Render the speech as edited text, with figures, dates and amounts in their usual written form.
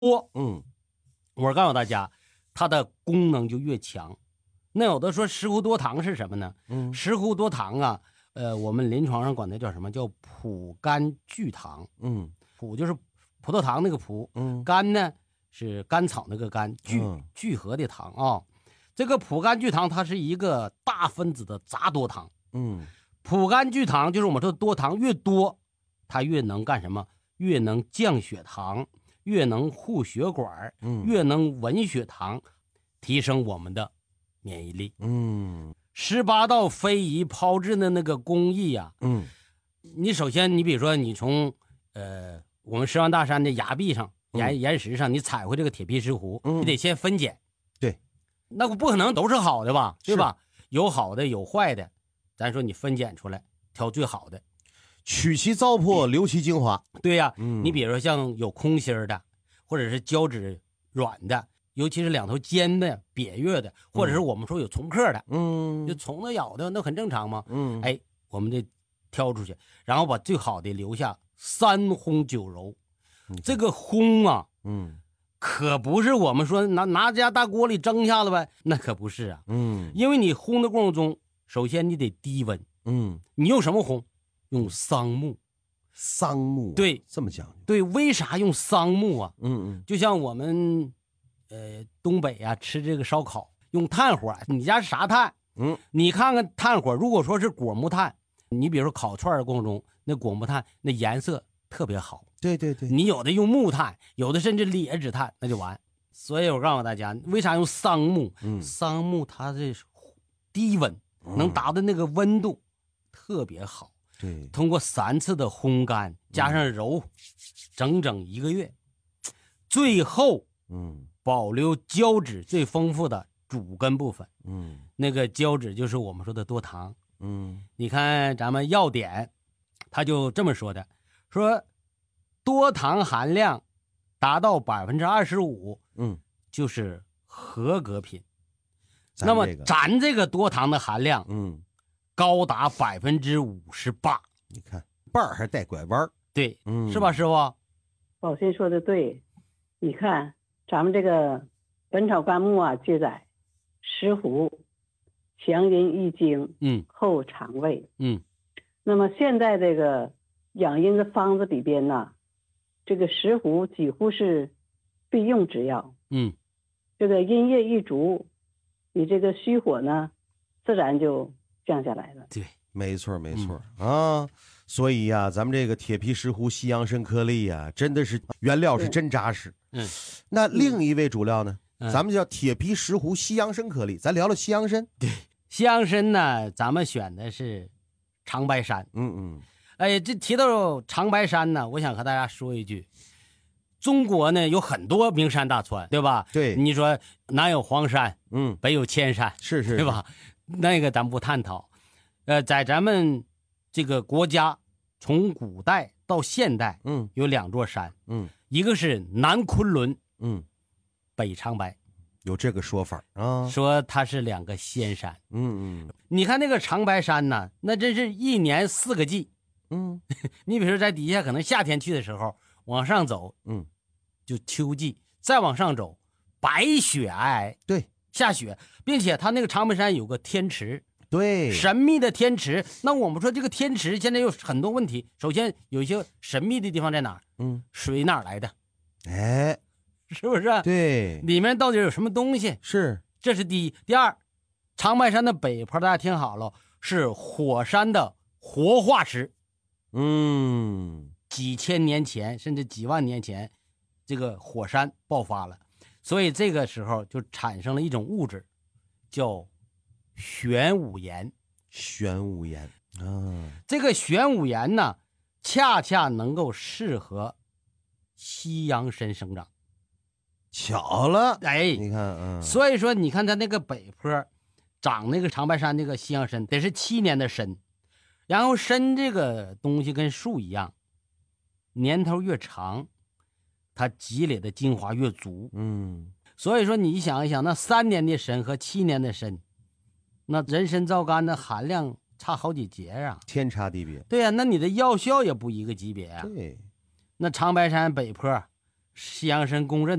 多，我告诉大家，它的功能就越强。那有的说石斛多糖是什么呢？石斛多糖啊，我们临床上管它叫什么？叫葡甘聚糖。葡就是葡萄糖那个葡，甘呢是甘草那个甘，聚合的糖啊。这个葡甘聚糖它是一个大分子的杂多糖。葡甘聚糖就是我们说多糖越多，它越能干什么？越能降血糖，越能护血管，越能稳血糖，提升我们的免疫力。18道非遗炮制的那个工艺啊，你首先你比如说你从我们石王大山的崖壁上、岩石上，你采回这个铁皮石斛，你得先分拣。 对， 那不可能都是好的吧？对吧？有好的有坏的，咱说你分拣出来，挑最好的， 取其糟粕，留其精华。 对呀，你比如说像有空心的，或者是胶质软的，尤其是两头尖的、瘪月的，或者是我们说有虫壳的，就虫子咬的，那很正常嘛。我们得挑出去，然后把最好的留下，3烘9揉。这个烘啊，可不是我们说拿家大锅里蒸一下子呗，那可不是啊。因为你烘的过程中，首先你得低温。你用什么烘？用桑木。 桑木， 对， 这么讲究。 对，为啥用桑木啊？就像我们东北啊吃这个烧烤用炭火，你家是啥炭？你看看炭火，如果说是果木炭，你比如说烤串的过程中，那果木炭那颜色特别好。 对对对， 你有的用木炭，有的甚至劣质炭，那就完。所以我告诉大家，为啥用桑木？桑木它的低温能达到那个温度特别好。 对， 通过3次的烘干加上揉，整整1个月，最后保留胶质最丰富的主根部分。那个胶质就是我们说的多糖。你看咱们药典他就这么说的，说多糖含量达到25%，就是合格品。那么咱这个多糖的含量高达58%。 你看瓣儿还带拐弯。 对，是吧师傅？ 宝信说的对。你看咱们这个《本草纲目》啊记载，石斛强阴益精，厚肠胃。那么现在这个养阴的方子里边呢，这个石斛几乎是必用之药。这个阴液一足，你这个虚火呢自然就降下来了。 对， 没错没错啊。所以呀，咱们这个铁皮石斛西洋参颗粒呀，真的是原料是真扎实。那另一味主料呢，咱们叫铁皮石斛西洋参颗粒，咱聊聊西洋参。 对，西洋参呢，咱们选的是长白山。这提到长白山呢，我想和大家说一句，中国呢有很多名山大川，对吧？ 对， 你说南有黄山，北有千山， 是， 对吧？那个咱不探讨。在咱们这个国家，从古代到现代，有2座山，一个是南昆仑，北长白， 有这个说法啊， 说它是2个仙山。你看那个长白山呢，那真是1年4个季。你比如说在底下，可能夏天去的时候，往上走，就秋季，再往上走，白雪皑， 对， 下雪，并且它那个长白山有个天池。 对， 神秘的天池。那我们说这个天池现在有很多问题，首先有一些神秘的地方在哪儿？水哪儿来的？是不是？ 对， 里面到底有什么东西？ 是， 这是第一。第二，长白山的北坡大家听好了，是火山的活化石。几千年前甚至几万年前，这个火山爆发了，所以这个时候就产生了一种物质，叫玄武岩。这个玄武岩呢，恰恰能够适合西洋参生长。 巧了， 你看， 所以说你看它那个北坡长那个长白山那个西洋参，得是7年的参。然后参这个东西跟树一样，年头越长，它积累的精华越足。所以说你想一想，那3年的参和7年的参，那人参皂苷的含量差好几节啊， 天差地别。 对呀，那你的药效也不一个级别啊。 对， 那长白山北坡西洋参公认